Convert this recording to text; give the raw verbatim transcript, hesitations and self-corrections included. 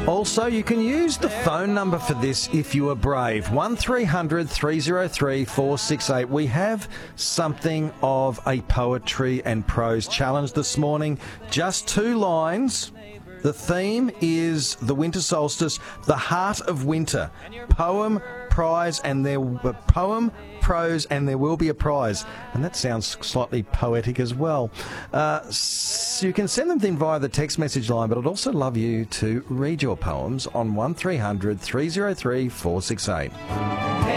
Also, you can use the phone number for this if you are brave. one three hundred three oh three four six eight. We have something of a poetry and prose challenge this morning. Just two lines. The theme is the winter solstice, the heart of winter. Poem, prize, and there poem, prose, and there will be a prize. And that sounds slightly poetic as well. Uh, so you can send them in via the text message line, but I'd also love you to read your poems on one three hundred three oh three four six eight.